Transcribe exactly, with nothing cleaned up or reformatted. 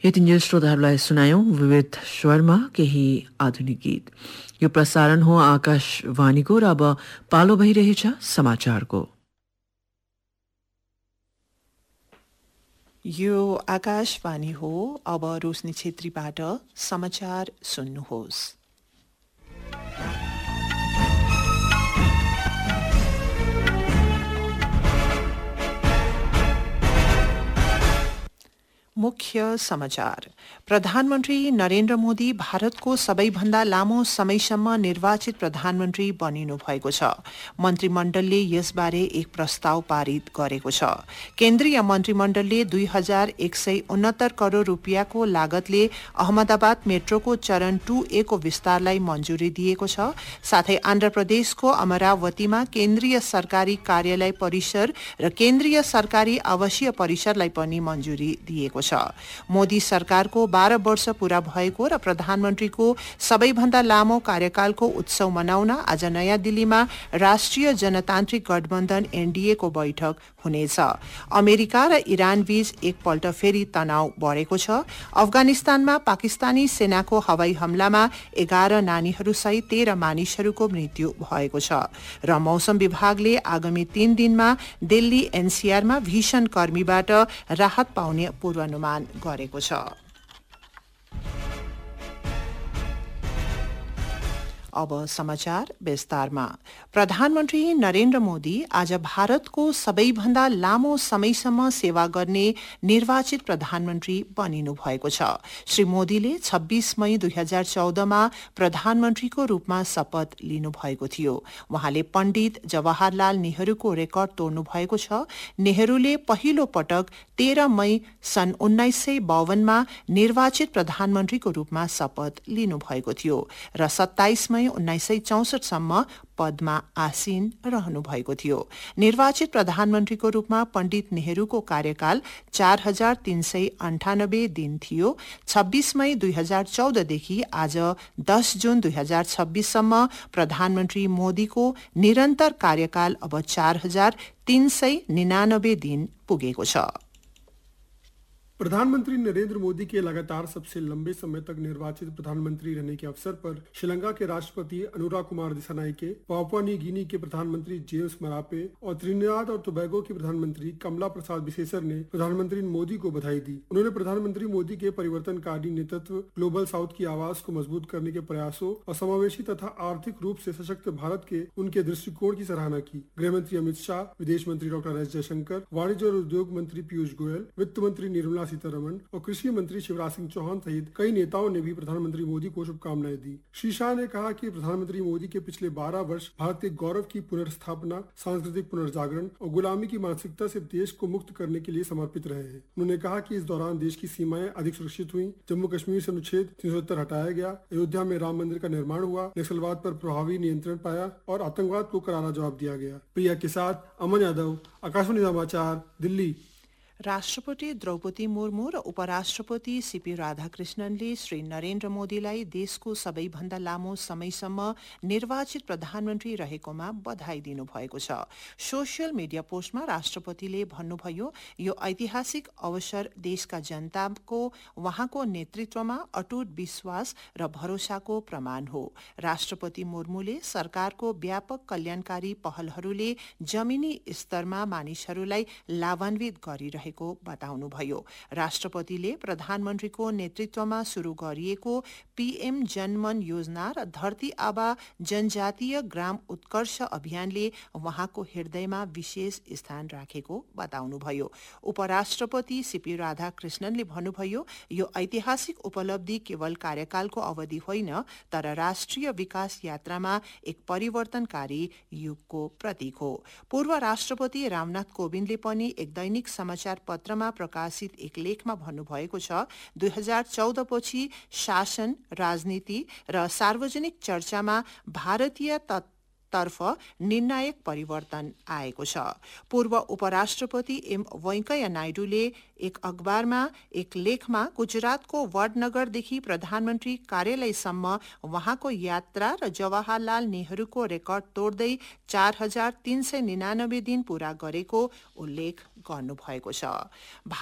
यतिन्जेल श्रोताहरूलाई सुनायौं विविध स्वरमा केही आधुनिक गीत। यो प्रसारण हो आकाशवाणीको र अब पालो भइरहेछ समाचारको। यो आकाशवाणी हो। अब रोशनी छेत्रीबाट समाचार सुन्नुहोस्। मुख्य समाचार। प्रधानमन्त्री नरेन्द्र मोदी भारतको सबैभन्दा लामो समयसम्म निर्वाचित प्रधानमन्त्री बनिनु भएको छ। मन्त्रीमण्डलले यसबारे एक प्रस्ताव पारित गरेको छ। केन्द्रीय मन्त्रीमण्डलले दुई हजार एक सय उनहत्तर करोड़ रुपियाँको लागतले अहमदाबाद मेट्रोको चरण टू ए को विस्तारलाई मञ्जुरी दिएको छ। साथै आन्ध्र प्रदेशको अमरावतीमा केन्द्रीय सरकारी कार्यालय परिसर र केन्द्रीय सरकारी आवासीय परिसरलाई पनि मञ्जुरी दिएको छ। मोदी सरकारको बाह्र वर्ष पूरा भएको र प्रधानमन्त्रीको सबैभन्दा लामो कार्यकालको उत्सव मनाउन आज नयाँ दिल्लीमा राष्ट्रिय जनतान्त्रिक गठबन्धन एनडीए को बैठक हुनेछ। अमेरिका र इरान बीच एकपल्ट फेरि तनाव बढेको छ। अफगानिस्तानमा पाकिस्तानी सेनाको हवाई हमलामा एघार नानीहरूसहित तेह्र मानिसहरूको मृत्यु भएको छ र मौसम विभागले आगामी तीन दिनमा दिल्ली एनसीआरमा भीषण गर्मीबाट राहत पाउने पूर्वानुमान गरेको छ। अब समाचार विस्तारमा। प्रधानमन्त्री नरेन्द्र मोदी आज भारतको सबैभन्दा लामो समयसम्म सेवा गर्ने निर्वाचित प्रधानमन्त्री बनिनु भएको छ। श्री मोदीले छब्बीस मई दुई हजार चौधमा प्रधानमन्त्रीको रूपमा शपथ लिनु भएको थियो। उहाँले पण्डित जवाहरलाल नेहरूको रेकर्ड तोड्नु भएको छ। नेहरूले पहिलो पटक तेह्र मई सन् उन्नाइस सय बावनमा निर्वाचित प्रधानमन्त्रीको रूपमा शपथ लिनु भएको थियो र सत्ताइस मई उन्नाइस सय चौसठसम्म पदमा आसीन रहनु भएको थियो। निर्वाचित प्रधानमन्त्रीको रूपमा पण्डित नेहरूको कार्यकाल चार हजार तीन सय अन्ठानब्बे दिन थियो। छब्बीस मई दुई हजार चौधदेखि आज दस जुन दुई हजार छब्बीससम्म प्रधानमन्त्री मोदीको निरन्तर कार्यकाल अब चार हजार तीन सय निनानब्बे दिन पुगेको छ। प्रधानमंत्री नरेंद्र मोदी के लगातार सबसे लंबे समय तक निर्वाचित प्रधानमंत्री रहने के अवसर पर श्रीलंका के राष्ट्रपति Anura Kumar Dissanayake, Papua New Guinea के प्रधानमंत्री जेम्स मरापे और त्रिनिदाद और टोबैगो के प्रधानमंत्री कमला प्रसाद विशेषर ने प्रधानमंत्री मोदी को बधाई दी। उन्होंने प्रधानमंत्री मोदी के परिवर्तनकारी नेतृत्व, ग्लोबल साउथ की आवाज को मजबूत करने के प्रयासों और समावेशी तथा आर्थिक रूप से सशक्त भारत के उनके दृष्टिकोण की सराहना की। गृहमंत्री अमित शाह, विदेश मंत्री डॉक्टर एस जयशंकर, वाणिज्य और उद्योग मंत्री पीयूष गोयल, वित्त मंत्री निर्मला सीतारमण और कृषि मंत्री शिवराज सिंह चौहान सहित कई नेताओं ने भी प्रधानमंत्री मोदी को शुभकामनाएं दी। श्री शाह ने कहा कि प्रधानमंत्री मोदी के पिछले बारह वर्ष भारत के गौरव की पुनर्स्थापना, सांस्कृतिक पुनर्जागरण और गुलामी की मानसिकता से देश को मुक्त करने के लिए समर्पित रहे हैं। उन्होंने कहा कि इस दौरान देश की सीमाएं अधिक सुरक्षित हुई, जम्मू कश्मीर से अनुच्छेद तीन सौ सत्तर हटाया गया, अयोध्या में राम मंदिर का निर्माण हुआ, नक्सलवाद पर प्रभावी नियंत्रण पाया और आतंकवाद को करारा जवाब दिया गया। प्रिया के साथ अमन यादव, आकाशवाणी समाचार, दिल्ली। राष्ट्रपति द्रौपदी मुर्मू र उपराष्ट्रपति सीपी राधाकृष्णनले श्री नरेन्द्र मोदीलाई देशको सबैभन्दा लामो समयसम्म निर्वाचित प्रधानमन्त्री रहेकोमा बधाई दिनुभएको छ। सोसियल मिडिया पोस्टमा राष्ट्रपतिले भन्नुभयो, यो ऐतिहासिक अवसर देशका जनताको उहाँको नेतृत्वमा अटुट विश्वास र भरोसाको प्रमाण हो। राष्ट्रपति मुर्मूले सरकारको व्यापक कल्याणकारी पहलहरूले जमिनी स्तरमा मानिसहरूलाई लाभान्वित गरिरहेको बताउनुभयो। राष्ट्रपतिले प्रधानमन्त्रीको नेतृत्वमा शुरू गरिएको पीएम जनमन योजना र धरती आबा जनजातीय ग्राम उत्कर्ष अभियानले उहाँको हृदयमा विशेष स्थान राखेको बताउनुभयो। उपराष्ट्रपति सीपी राधाकृष्णनले भन्नुभयो, यो ऐतिहासिक उपलब्धि केवल कार्यकालको अवधि होइन, तर राष्ट्रिय विकास यात्रामा एक परिवर्तनकारी युगको प्रतीक हो। पूर्व राष्ट्रपति रामनाथ कोविन्दले पनि एक दैनिक समाचार पत्रमा प्रकाशित एक लेखमा भन्नुभएको छ, दुई हजार चौध पछि शासन, राजनीति र सार्वजनिक चर्चामा भारतीय तर्फ निर्णायक परिवर्तन आएको छ। पूर्व उपराष्ट्रपति एम वेंकैया नायडूले एक अखबारमा एक लेखमा गुजरातको वडनगरदेखि प्रधानमन्त्री कार्यालयसम्म उहाँको यात्रा र जवाहरलाल नेहरूको रेकर्ड तोड्दै चार हजार तीन सय निनानब्बे दिन पूरा गरेको उल्लेख गर्नुभएको छ।